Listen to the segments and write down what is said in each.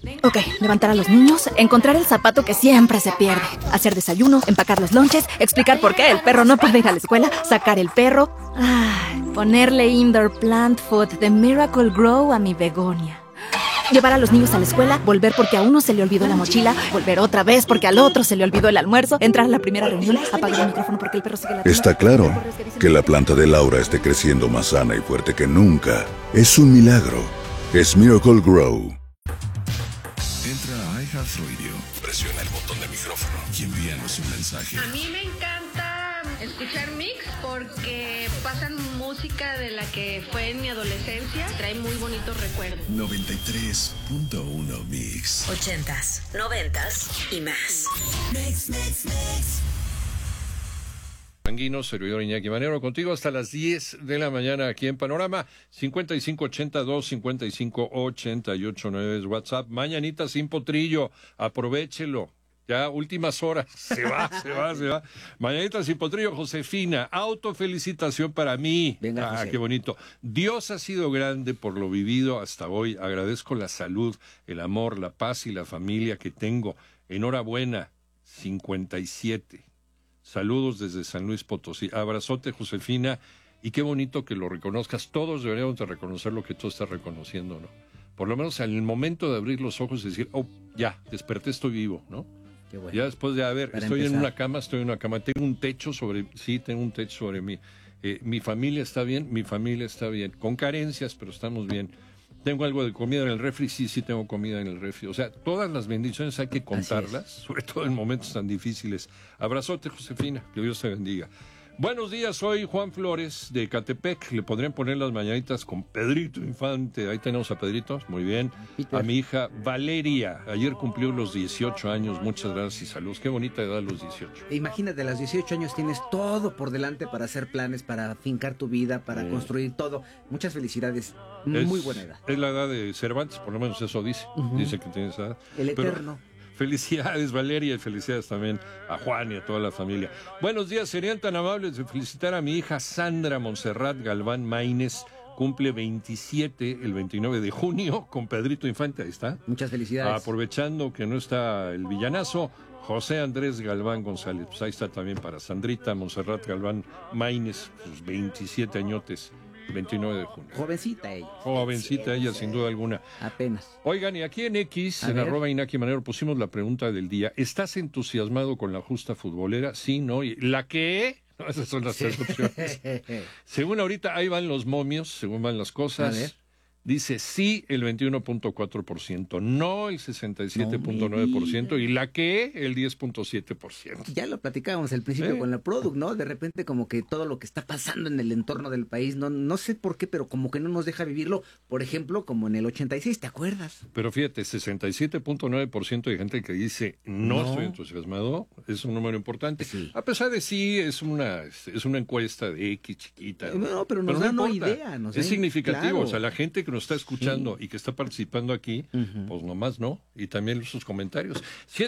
Ok, levantar a los niños, encontrar el zapato que siempre se pierde, hacer desayuno, empacar los lonches, explicar por qué el perro no puede ir a la escuela, sacar el perro, ponerle indoor plant food de Miracle Grow a mi begonia. Llevar a los niños a la escuela, volver porque a uno se le olvidó la mochila, volver otra vez porque al otro se le olvidó el almuerzo, entrar a la primera reunión, apagar el micrófono porque el perro sigue la... Está claro que la planta de Laura esté creciendo más sana y fuerte que nunca. Es un milagro. Es Miracle Grow. Entra a iHeartRadio, presiona el botón de micrófono y envíanos un mensaje. A mí me encanta escuchar Mix porque pasan música de la que fue en mi adolescencia. Trae muy bonitos recuerdos. 93.1 Mix. 80s, 90s y más. Mix. Sanguino, servidor Iñaki Manero, contigo hasta las 10 de la mañana aquí en Panorama. 5582-5588-9 es WhatsApp. Mañanita sin potrillo, aprovéchelo. Ya, últimas horas, se va. Mañanita sin potrillo, Josefina, autofelicitación para mí. Venga, José. Qué bonito. Dios ha sido grande por lo vivido hasta hoy. Agradezco la salud, el amor, la paz y la familia que tengo. Enhorabuena, 57. Saludos desde San Luis Potosí. Abrazote, Josefina, y qué bonito que lo reconozcas. Todos deberíamos de reconocer lo que tú estás reconociendo, ¿no? Por lo menos en el momento de abrir los ojos y decir, ya, desperté, estoy vivo, ¿no? Qué bueno. Ya después de, estoy en una cama, tengo un techo sobre mí. Mi familia está bien, con carencias, pero estamos bien. ¿Tengo algo de comida en el refri? Sí, tengo comida en el refri. O sea, todas las bendiciones hay que contarlas, sobre todo en momentos tan difíciles. Abrazote, Josefina, que Dios te bendiga. Buenos días, soy Juan Flores de Catepec. Le podrían poner las mañanitas con Pedrito Infante. Ahí tenemos a Pedrito, muy bien. A mi hija Valeria, ayer cumplió los 18 años. Muchas gracias y saludos. Qué bonita edad los 18. Imagínate, a los 18 años tienes todo por delante para hacer planes, para fincar tu vida, para construir todo. Muchas felicidades. Muy buena edad. Es la edad de Cervantes, por lo menos eso dice. Dice que tienes esa edad. El eterno. Felicidades, Valeria, y felicidades también a Juan y a toda la familia. Buenos días, serían tan amables de felicitar a mi hija Sandra Montserrat Galván Maínez. Cumple 27 el 29 de junio con Pedrito Infante, ahí está. Muchas felicidades. Aprovechando que no está el villanazo, José Andrés Galván González. Pues ahí está también para Sandrita Montserrat Galván Maínez, sus 27 añotes. 29 de junio. Jovencita ella. Jovencita ella, sin duda alguna. Apenas. Oigan, y aquí en X, en @Iñaki Manero, pusimos la pregunta del día. ¿Estás entusiasmado con la justa futbolera? Sí, no. ¿Y la qué? No, esas son las tres opciones. Según ahorita, ahí van los momios, según van las cosas. A ver. Dice sí el 21.4%, no el 67.9% y la que el 10.7%. Ya lo platicábamos al principio con la Product, ¿no? De repente como que todo lo que está pasando en el entorno del país, no sé por qué, pero como que no nos deja vivirlo, por ejemplo, como en el 86, ¿te acuerdas? Pero fíjate, 67.9% de gente que dice no estoy entusiasmado, es un número importante. Sí. A pesar de sí, es una encuesta de X chiquita. No, pero nos da una idea. Es significativo, claro. O sea, la gente que nos está escuchando y que está participando aquí, pues nomás no, y también sus comentarios.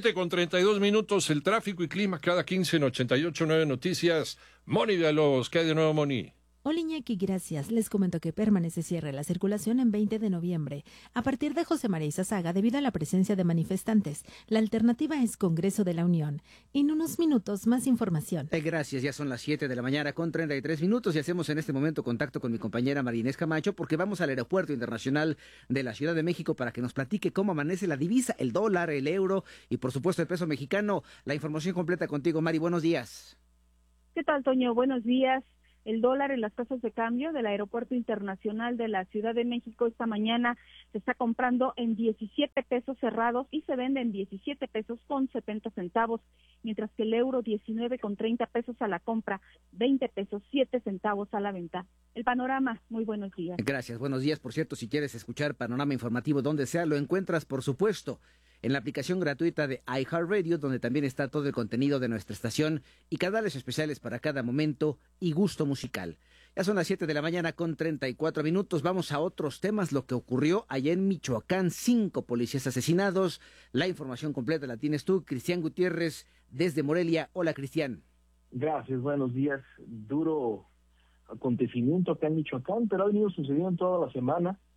7:32, el tráfico y clima cada 15 en 88.9 Noticias. Moni Villalobos, ¿qué hay de nuevo, Moni? Hola Iñaki, gracias. Les comento que permanece cierre la circulación en 20 de noviembre. A partir de José María Izazaga, debido a la presencia de manifestantes, la alternativa es Congreso de la Unión. En unos minutos, más información. Gracias, ya son las 7 de la mañana con 33 minutos y hacemos en este momento contacto con mi compañera María Inés Camacho porque vamos al Aeropuerto Internacional de la Ciudad de México para que nos platique cómo amanece la divisa, el dólar, el euro y por supuesto el peso mexicano. La información completa contigo, Mari, buenos días. ¿Qué tal, Toño? Buenos días. El dólar en las tasas de cambio del Aeropuerto Internacional de la Ciudad de México esta mañana se está comprando en 17 pesos cerrados y se vende en 17 pesos con 70 centavos, mientras que el euro 19 con 30 pesos a la compra, 20 pesos 7 centavos a la venta. El panorama, muy buenos días. Gracias, buenos días. Por cierto, si quieres escuchar Panorama Informativo donde sea, lo encuentras, por supuesto, en la aplicación gratuita de iHeartRadio, donde también está todo el contenido de nuestra estación y canales especiales para cada momento y gusto musical. Ya son las 7 de la mañana con 34 minutos. Vamos a otros temas. Lo que ocurrió allá en Michoacán, 5 policías asesinados. La información completa la tienes tú, Cristian Gutiérrez, desde Morelia. Hola, Cristian. Gracias, buenos días. Duro acontecimiento acá en Michoacán, pero ha venido sucediendo toda la semana.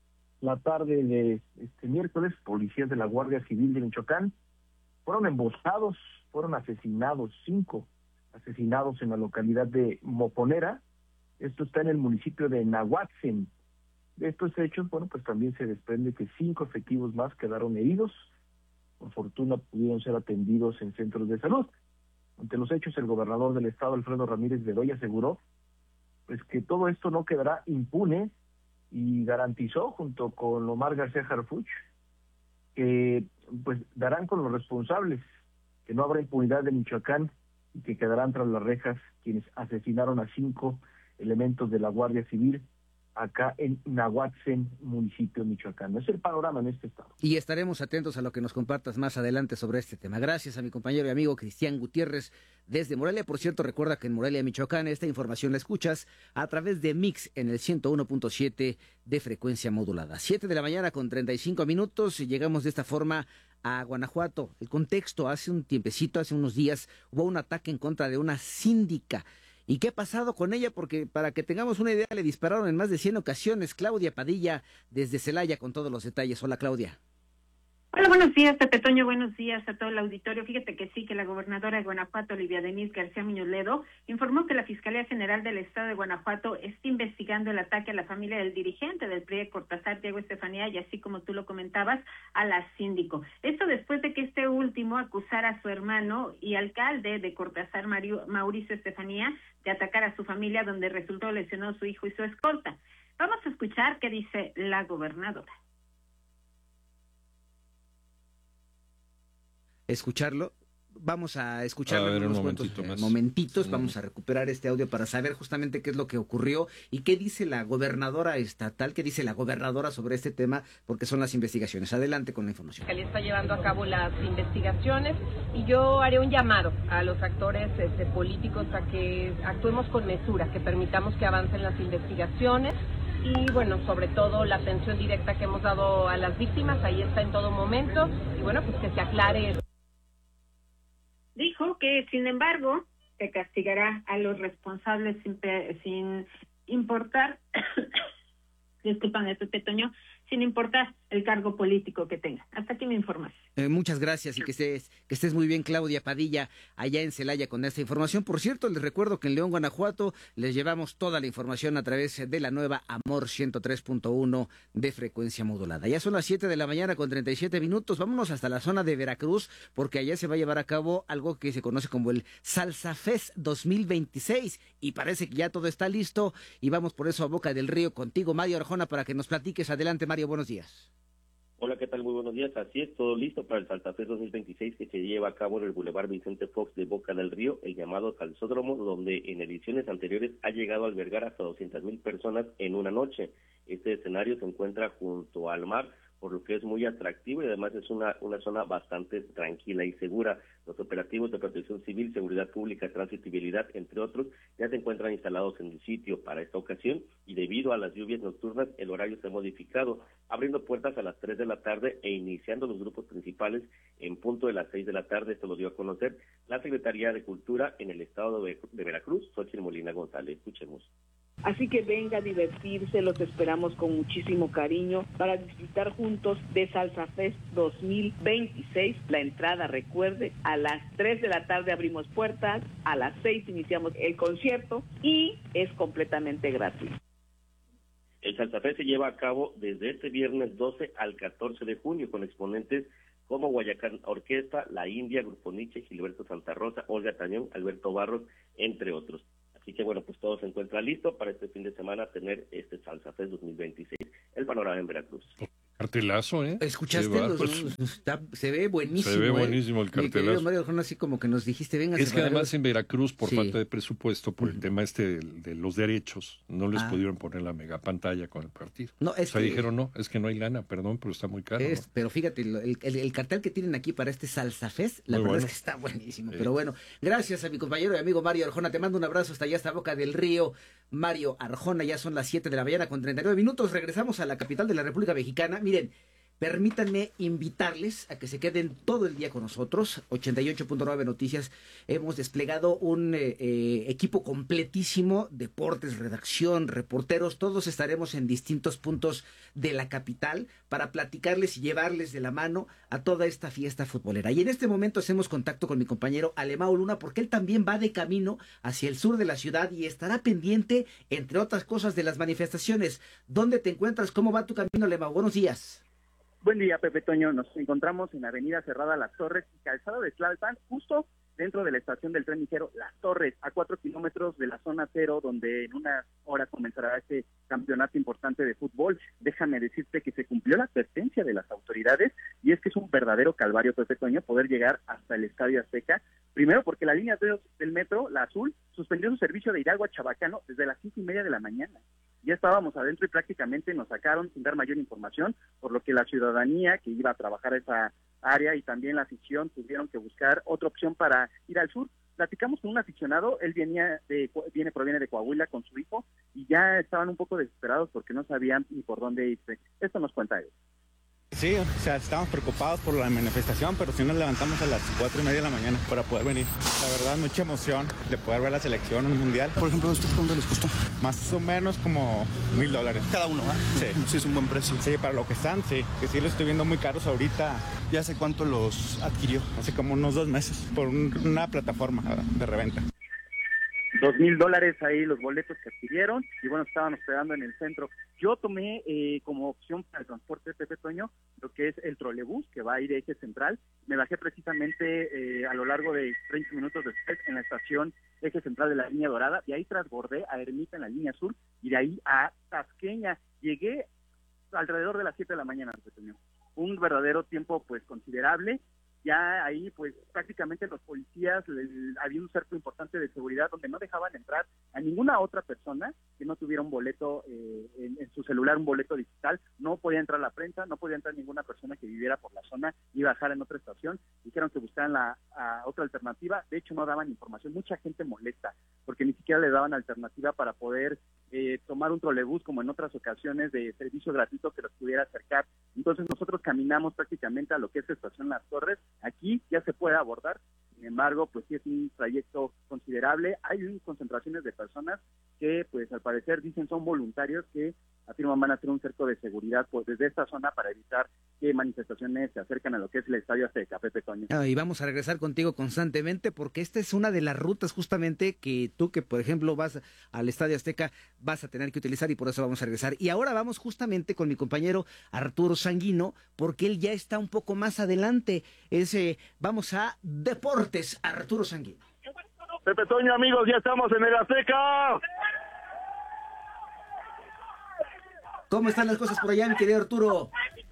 la tarde de este miércoles, policías de la Guardia Civil de Michoacán fueron emboscados, fueron asesinados, 5 asesinados en la localidad de Moponera. Esto está en el municipio de Nahuatzen. De estos hechos, bueno, pues también se desprende que 5 efectivos más quedaron heridos. Por fortuna pudieron ser atendidos en centros de salud. Ante los hechos, el gobernador del estado, Alfredo Ramírez Bedoya, aseguró pues que todo esto no quedará impune y garantizó, junto con Omar García Harfuch, que pues darán con los responsables, que no habrá impunidad en Michoacán y que quedarán tras las rejas quienes asesinaron a 5 elementos de la Guardia Civil acá en Nahuatzen, municipio michoacano. Es el panorama en este estado. Y estaremos atentos a lo que nos compartas más adelante sobre este tema. Gracias a mi compañero y amigo Cristian Gutiérrez desde Morelia. Por cierto, recuerda que en Morelia, Michoacán, esta información la escuchas a través de Mix en el 101.7 de frecuencia modulada. 7 de la mañana con 35 minutos y llegamos de esta forma a Guanajuato. El contexto: hace un tiempecito, hace unos días, hubo un ataque en contra de una síndica. ¿Y qué ha pasado con ella? Porque para que tengamos una idea, le dispararon en más de 100 ocasiones. Claudia Padilla, desde Celaya, con todos los detalles. Hola, Claudia. Hola, buenos días, Pepe Toño, buenos días a todo el auditorio. Fíjate que sí, que la gobernadora de Guanajuato, Olivia Denise García Muñoz Ledo, informó que la Fiscalía General del Estado de Guanajuato está investigando el ataque a la familia del dirigente del PRI, Cortázar, Diego Estefanía, y así como tú lo comentabas, a la síndico. Esto después de que este último acusara a su hermano y alcalde de Cortázar, Mauricio Estefanía, de atacar a su familia, donde resultó lesionado su hijo y su escolta. Vamos a escuchar qué dice la gobernadora. Escucharlo. Vamos a escucharlo en unos cuantos momentitos. Vamos a recuperar este audio para saber justamente qué es lo que ocurrió y qué dice la gobernadora estatal, qué dice la gobernadora sobre este tema, porque son las investigaciones. Adelante con la información. La Fiscalía está llevando a cabo las investigaciones y yo haré un llamado a los actores políticos a que actuemos con mesura, que permitamos que avancen las investigaciones. Y bueno, sobre todo la atención directa que hemos dado a las víctimas, ahí está en todo momento, y bueno, pues que se aclare. Dijo que, sin embargo, se castigará a los responsables sin importar, disculpan, Pepe Toño, sin importar el cargo político que tenga. Hasta aquí mi información. Muchas gracias y que estés muy bien, Claudia Padilla, allá en Celaya con esta información. Por cierto, les recuerdo que en León, Guanajuato, les llevamos toda la información a través de la nueva Amor 103.1 de frecuencia modulada. Ya son las 7 de la mañana con 37 minutos. Vámonos hasta la zona de Veracruz, porque allá se va a llevar a cabo algo que se conoce como el Salsa Fest 2026. Y parece que ya todo está listo. Y vamos por eso a Boca del Río contigo, Mario Arjona, para que nos platiques. Adelante, Mario, buenos días. Hola, ¿qué tal? Muy buenos días. Así es, todo listo para el Salsa Fest 2026 que se lleva a cabo en el Boulevard Vicente Fox de Boca del Río, el llamado Salsódromo, donde en ediciones anteriores ha llegado a albergar hasta 200,000 personas en una noche. Este escenario se encuentra junto al mar, por lo que es muy atractivo y además es una zona bastante tranquila y segura. Los operativos de protección civil, seguridad pública, tránsito y vialidad, entre otros, ya se encuentran instalados en el sitio para esta ocasión y debido a las lluvias nocturnas el horario se ha modificado, abriendo puertas a las 3 de la tarde e iniciando los grupos principales en punto de las 6 de la tarde. Esto lo dio a conocer la Secretaría de Cultura en el estado de Veracruz, Xochitl Molina González. Escuchemos. Así que venga a divertirse, los esperamos con muchísimo cariño para disfrutar juntos de Salsa Fest 2026. La entrada, recuerde, a las 3 de la tarde abrimos puertas, a las 6 iniciamos el concierto y es completamente gratis. El Salsa Fest se lleva a cabo desde este viernes 12 al 14 de junio con exponentes como Guayacán Orquesta, La India, Grupo Nietzsche, Gilberto Santa Rosa, Olga Tañón, Alberto Barros, entre otros. Así que bueno, pues todo se encuentra listo para este fin de semana tener este Salsa Fest 2026, el panorama en Veracruz. Cartelazo, ¿eh? ¿Escuchaste? Se ve buenísimo. Se ve buenísimo el cartelazo. Mi querido Mario Arjona, así como que nos dijiste, venga. Es que además en Veracruz, por falta de presupuesto, por el tema de los derechos, no les pudieron poner la mega pantalla con el partido. No, dijeron, no, es que no hay lana, perdón, pero está muy caro. ¿No? Pero fíjate, el cartel que tienen aquí para este Salsa Fest, la verdad es que está buenísimo. Pero bueno, gracias a mi compañero y amigo Mario Arjona, te mando un abrazo hasta allá, hasta Boca del Río. Mario Arjona, ya son las 7 de la mañana con 39 minutos. Regresamos a la capital de la República Mexicana. Miren, Permítanme invitarles a que se queden todo el día con nosotros. 88.9 Noticias. Hemos desplegado un equipo completísimo, deportes, redacción, reporteros. Todos estaremos en distintos puntos de la capital para platicarles y llevarles de la mano a toda esta fiesta futbolera. Y en este momento hacemos contacto con mi compañero Alemão Luna, porque él también va de camino hacia el sur de la ciudad y estará pendiente, entre otras cosas, de las manifestaciones. ¿Dónde te encuentras? ¿Cómo va tu camino, Alemão? Buenos días. Buen día, Pepe Toño. Nos encontramos en Avenida Cerrada Las Torres y Calzada de Tlalpan, justo dentro de la estación del tren ligero Las Torres, a 4 kilómetros de la zona cero, donde en unas horas comenzará este campeonato importante de fútbol. Déjame decirte que se cumplió la advertencia de las autoridades, y es que es un verdadero calvario, Pepe Toño, poder llegar hasta el Estadio Azteca. Primero porque la línea 2 del metro, la azul, suspendió su servicio de Hidalgo a Chabacano desde las 5:30 de la mañana. Ya estábamos adentro y prácticamente nos sacaron sin dar mayor información, por lo que la ciudadanía que iba a trabajar esa área y también la afición tuvieron que buscar otra opción para ir al sur. Platicamos con un aficionado, él proviene de Coahuila con su hijo, y ya estaban un poco desesperados porque no sabían ni por dónde irse. Esto nos cuenta él. Sí, o sea, estábamos preocupados por la manifestación, pero sí nos levantamos a las 4:30 de la mañana para poder venir. La verdad, mucha emoción de poder ver la selección en un mundial. Por ejemplo, ¿ustedes cuánto les costó? Más o menos como $1,000. Cada uno, ¿eh? Sí. Sí, es un buen precio. Sí, para lo que están, sí. Que sí los estoy viendo muy caros ahorita. ¿Ya hace cuánto los adquirió? Hace como unos 2 meses, por una plataforma de reventa. $2,000 ahí los boletos que adquirieron, y bueno, estaban hospedando en el centro. Yo tomé como opción para el transporte de Pepe Toño lo que es el trolebús, que va a ir a Eje Central. Me bajé precisamente a lo largo de 30 minutos después en la estación Eje Central de la Línea Dorada, y ahí transbordé a Ermita en la Línea Sur, y de ahí a Tasqueña. Llegué alrededor de las 7 de la mañana, Pepe Toño. Un verdadero tiempo pues considerable. Ya ahí, pues, prácticamente los policías, había un cerco importante de seguridad donde no dejaban entrar a ninguna otra persona que no tuviera un boleto en su celular, un boleto digital. No podía entrar la prensa, no podía entrar ninguna persona que viviera por la zona y bajar en otra estación. Dijeron que buscaran otra alternativa. De hecho, no daban información. Mucha gente molesta porque ni siquiera le daban alternativa para poder tomar un trolebús como en otras ocasiones de servicio gratuito que los pudiera acercar. Entonces nosotros caminamos prácticamente a lo que es Estación Las Torres. Aquí ya se puede abordar, sin embargo, pues sí es un trayecto considerable. Hay concentraciones de personas que, pues al parecer, dicen son voluntarios que afirman van a hacer un cerco de seguridad pues desde esta zona para evitar que manifestaciones se acercan a lo que es el Estadio Azteca, Pepe Toño. Y vamos a regresar contigo constantemente, porque esta es una de las rutas justamente que tú, que por ejemplo vas al Estadio Azteca, vas a tener que utilizar, y por eso vamos a regresar. Y ahora vamos justamente con mi compañero Arturo Sanguino, porque él ya está un poco más adelante. Vamos a Deportes, Arturo Sanguino. Pepe Toño, amigos, ya estamos en el Azteca. ¿Cómo están las cosas por allá, mi querido Arturo?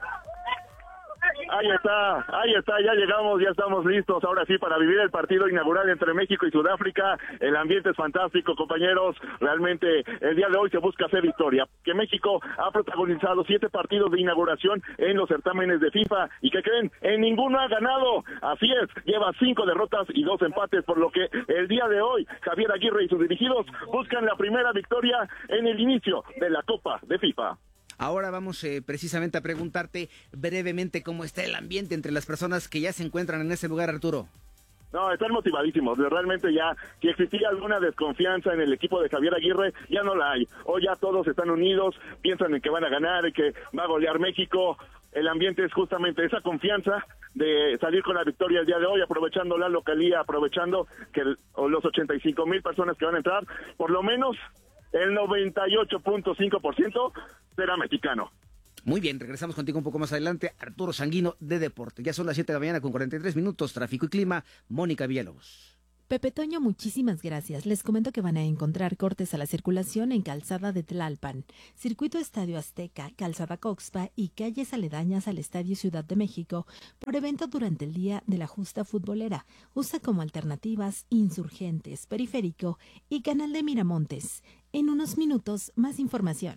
Ahí está, ya llegamos, ya estamos listos, ahora sí, para vivir el partido inaugural entre México y Sudáfrica. El ambiente es fantástico, compañeros, realmente el día de hoy se busca hacer historia, que México ha protagonizado 7 partidos de inauguración en los certámenes de FIFA, y ¿qué creen? En ninguno ha ganado, así es, lleva 5 derrotas y 2 empates, por lo que el día de hoy, Javier Aguirre y sus dirigidos buscan la primera victoria en el inicio de la Copa de FIFA. Ahora vamos precisamente a preguntarte brevemente cómo está el ambiente entre las personas que ya se encuentran en ese lugar, Arturo. No, están motivadísimos, realmente ya, si existía alguna desconfianza en el equipo de Javier Aguirre, ya no la hay. Hoy ya todos están unidos, piensan en que van a ganar, en que va a golear México. El ambiente es justamente esa confianza de salir con la victoria el día de hoy, aprovechando la localía, aprovechando que los 85,000 personas que van a entrar, por lo menos el 98.5% será mexicano. Muy bien, regresamos contigo un poco más adelante. Arturo Sanguino de Deporte. Ya son las 7 de la mañana con 43 minutos. Tráfico y clima, Mónica Villalobos. Pepe Toño, muchísimas gracias. Les comento que van a encontrar cortes a la circulación en Calzada de Tlalpan, Circuito Estadio Azteca, Calzada Coxpa y calles aledañas al Estadio Ciudad de México por evento durante el día de la justa futbolera. Usa como alternativas Insurgentes, Periférico y Canal de Miramontes. En unos minutos, más información.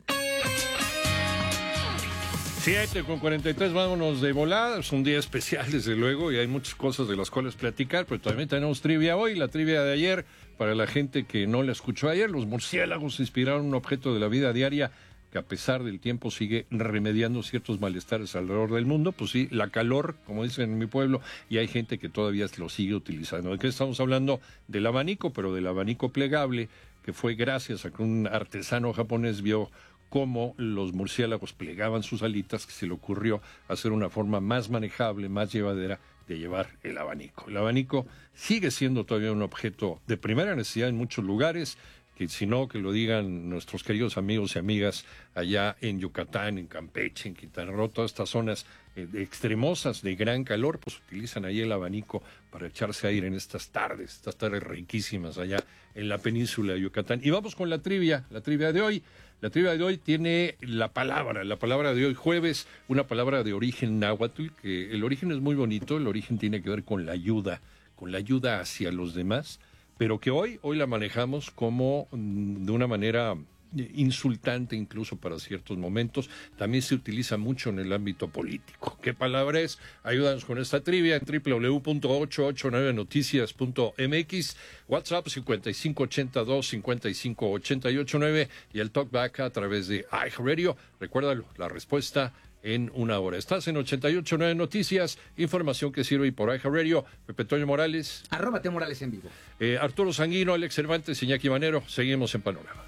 7:43, vámonos de volada. Es un día especial, desde luego, y hay muchas cosas de las cuales platicar, pero también tenemos trivia hoy. La trivia de ayer, para la gente que no la escuchó ayer, los murciélagos inspiraron un objeto de la vida diaria que a pesar del tiempo sigue remediando ciertos malestares alrededor del mundo. Pues sí, la calor, como dicen en mi pueblo, y hay gente que todavía lo sigue utilizando. ¿De qué estamos hablando? Del abanico, pero del abanico plegable, que fue gracias a que un artesano japonés vio cómo los murciélagos plegaban sus alitas, que se le ocurrió hacer una forma más manejable, más llevadera de llevar el abanico. El abanico sigue siendo todavía un objeto de primera necesidad en muchos lugares, que si no, que lo digan nuestros queridos amigos y amigas allá en Yucatán, en Campeche, en Quintana Roo, todas estas zonas extremosas de gran calor, pues utilizan ahí el abanico para echarse aire en estas tardes riquísimas allá en la península de Yucatán. Y vamos con la trivia de hoy. La trivia de hoy tiene la palabra de hoy jueves, una palabra de origen náhuatl, que el origen es muy bonito, el origen tiene que ver con la ayuda hacia los demás, pero que hoy la manejamos como de una manera insultante incluso para ciertos momentos. También se utiliza mucho en el ámbito político. ¿Qué palabra es? Ayúdanos con esta trivia en www.889noticias.mx, WhatsApp 5582-558889 y el talkback a través de iHeartRadio. Recuérdalo, la respuesta en una hora. Estás en 88.9 Noticias, información que sirve, y por iHeartRadio, Pepe Toño Morales. @Morales en vivo. Arturo Sanguino, Alex Cervantes, Iñaki Manero. Seguimos en Panorama.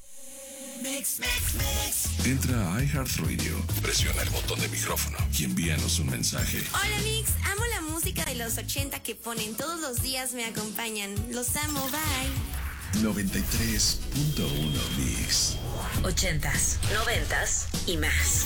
Entra a iHeartRadio, presiona el botón de micrófono y envíanos un mensaje. Hola Mix, amo la música de los 80 que ponen todos los días, me acompañan. Los amo, bye. 93.1 Mix. 80s, 90s y más.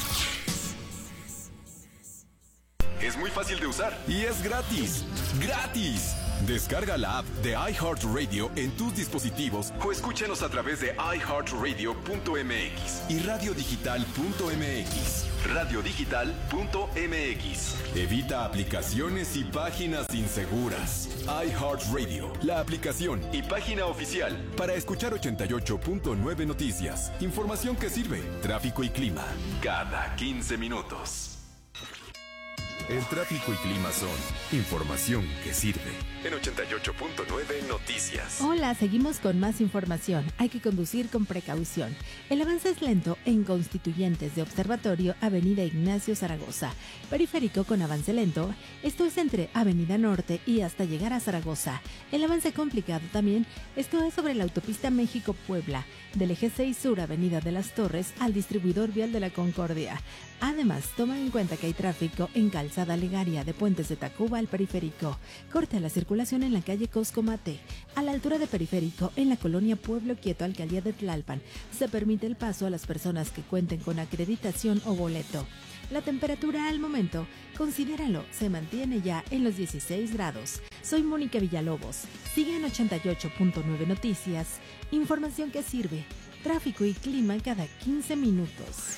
Es muy fácil de usar y es gratis. ¡Gratis! Descarga la app de iHeartRadio en tus dispositivos o escúchanos a través de iHeartRadio.mx y radiodigital.mx. Radiodigital.mx. Evita aplicaciones y páginas inseguras. iHeartRadio, la aplicación y página oficial para escuchar 88.9 Noticias. Información que sirve. Tráfico y clima. Cada 15 minutos. El tráfico y clima son información que sirve. En 88.9 Noticias. Hola, seguimos con más información. Hay que conducir con precaución. El avance es lento en Constituyentes de Observatorio, Avenida Ignacio Zaragoza. Periférico con avance lento. Esto es entre Avenida Norte y hasta llegar a Zaragoza. El avance complicado también. Esto es sobre la autopista México-Puebla. Del eje 6 Sur, Avenida de las Torres, al distribuidor vial de la Concordia. Además, toma en cuenta que hay tráfico en Calzada Legaria de Puentes de Tacuba al Periférico. Corta la circulación en la calle Coscomate. A la altura de Periférico, en la colonia Pueblo Quieto, Alcaldía de Tlalpan, se permite el paso a las personas que cuenten con acreditación o boleto. La temperatura al momento, considéralo, se mantiene ya en los 16 grados. Soy Mónica Villalobos. Sigue en 88.9 Noticias. Información que sirve. Tráfico y clima cada 15 minutos.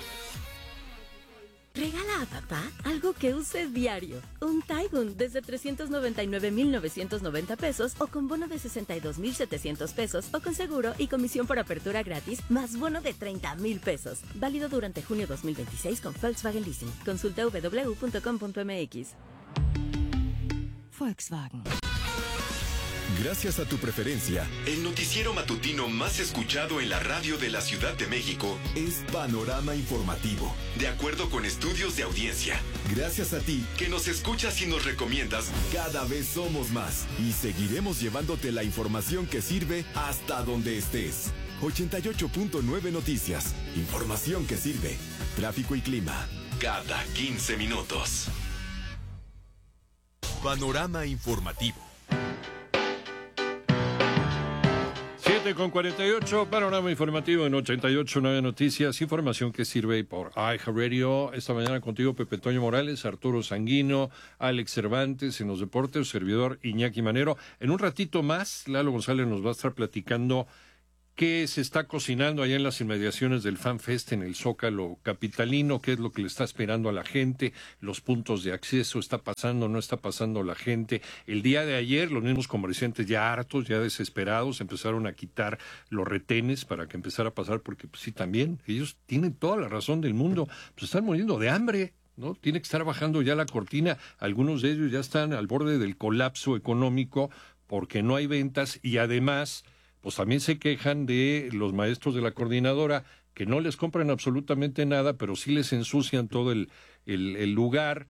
Regala a papá algo que use diario. Un Taigun desde 399,990 pesos o con bono de 62,700 pesos o con seguro y comisión por apertura gratis más bono de 30,000 pesos. Válido durante junio 2026 con Volkswagen Leasing. Consulta www.com.mx. Volkswagen. Gracias a tu preferencia, el noticiero matutino más escuchado en la radio de la Ciudad de México es Panorama Informativo, de acuerdo con estudios de audiencia. Gracias a ti, que nos escuchas y nos recomiendas, cada vez somos más y seguiremos llevándote la información que sirve hasta donde estés. 88.9 Noticias, información que sirve. Tráfico y clima, cada 15 minutos. Panorama Informativo. 7:48, panorama informativo en 88.9 Noticias, información que sirve por iHeartRadio. Esta mañana contigo Pepe Toño Morales, Arturo Sanguino, Alex Cervantes en los deportes, servidor Iñaki Manero. En un ratito más, Lalo González nos va a estar platicando qué se está cocinando allá en las inmediaciones del FanFest en el Zócalo capitalino, qué es lo que le está esperando a la gente, los puntos de acceso, está pasando, no está pasando la gente. El día de ayer los mismos comerciantes ya hartos, ya desesperados, empezaron a quitar los retenes para que empezara a pasar, porque pues, sí, también ellos tienen toda la razón del mundo, pues están muriendo de hambre, ¿no? Tiene que estar bajando ya la cortina, algunos de ellos ya están al borde del colapso económico porque no hay ventas y además pues también se quejan de los maestros de la coordinadora que no les compran absolutamente nada, pero sí les ensucian todo el lugar,